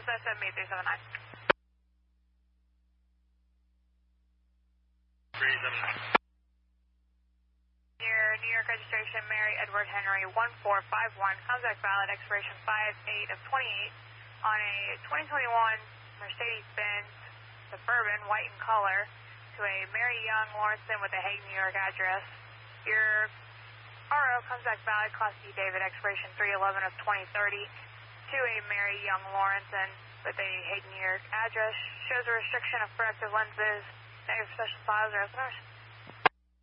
78379. 379. Your New York registration, Mary Edward Henry 1451, contact valid, expiration 5/8 of 28, on a 2021 Mercedes-Benz Suburban, white in color, to a Mary Young Lawrenson with a Hague, New York address. Your RO contact valid, Class D David, expiration 3/11 of 2030, to a Mary Young Lawrenson with a Hague, New York address. Shows a restriction of corrective lenses, negative special files, or else.